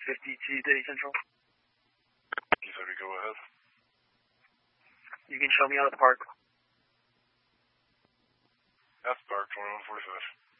52 Diddy Central. You said go ahead. You can show me out of the park. That's park 2145.